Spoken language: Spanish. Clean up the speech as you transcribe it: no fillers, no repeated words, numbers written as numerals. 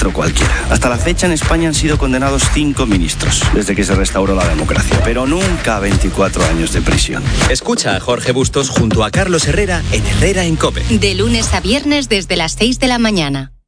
ministro cualquiera. Hasta la fecha en España han sido condenados 5 ministros, desde que se restauró la democracia, pero nunca 24 años de prisión. Escucha a Jorge Bustos junto a Carlos Herrera en Herrera en COPE. De lunes a viernes desde las 6 de la mañana.